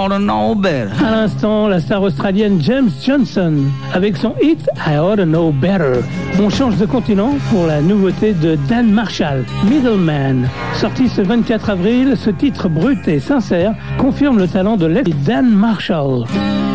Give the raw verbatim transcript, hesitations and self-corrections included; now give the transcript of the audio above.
ought to know better. À l'instant, la star australienne James Johnson avec son hit I Ought to Know Better. On change de continent pour la nouveauté de Dan Marshall, Middleman. Sorti ce vingt-quatre avril, ce titre brut et sincère confirme le talent de l'ex Dan Marshall.